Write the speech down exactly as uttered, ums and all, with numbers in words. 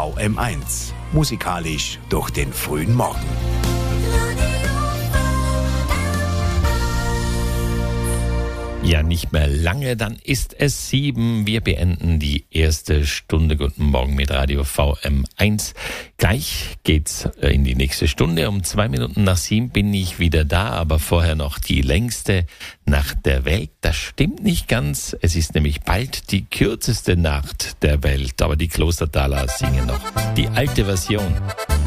V M eins. Musikalisch durch den frühen Morgen. Ja, nicht mehr lange, dann ist es sieben. Wir beenden die erste Stunde. Guten Morgen mit Radio V M eins. Gleich geht's in die nächste Stunde. Um zwei Minuten nach sieben bin ich wieder da, aber vorher noch die längste Nacht der Welt. Das stimmt nicht ganz. Es ist nämlich bald die kürzeste Nacht der Welt. Aber die Klostertaler singen noch die alte Version.